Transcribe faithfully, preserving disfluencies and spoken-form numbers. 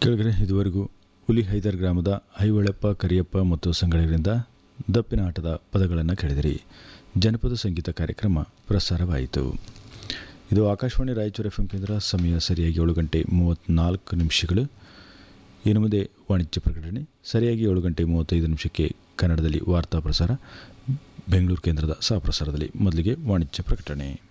ಕೆಳಗಡೆ ಇದುವರೆಗೂ ಹುಲಿ ಹೈದರ್ ಗ್ರಾಮದ ಐವಳಪ್ಪ ಕರಿಯಪ್ಪ ಮತ್ತು ಸಂಗಳಿಗರಿಂದ ದಪ್ಪಿನ ಆಟದ ಪದಗಳನ್ನು ಕೇಳಿದಿರಿ. ಜನಪದ ಸಂಗೀತ ಕಾರ್ಯಕ್ರಮ ಪ್ರಸಾರವಾಯಿತು. ಇದು ಆಕಾಶವಾಣಿ ರಾಯಚೂರು ಎಫ್ ಎಂ ಕೇಂದ್ರ. ಸಮಯ ಸರಿಯಾಗಿ ಏಳು ಗಂಟೆ ಮೂವತ್ತ್ನಾಲ್ಕು ನಿಮಿಷಗಳು. ಇನ್ನು ಮುಂದೆ ವಾಣಿಜ್ಯ ಪ್ರಕಟಣೆ. ಸರಿಯಾಗಿ ಏಳು ಗಂಟೆ ಮೂವತ್ತೈದು ನಿಮಿಷಕ್ಕೆ ಕನ್ನಡದಲ್ಲಿ ವಾರ್ತಾ ಪ್ರಸಾರ ಬೆಂಗಳೂರು ಕೇಂದ್ರದ ಸಹ ಪ್ರಸಾರದಲ್ಲಿ. ಮೊದಲಿಗೆ ವಾಣಿಜ್ಯ ಪ್ರಕಟಣೆ.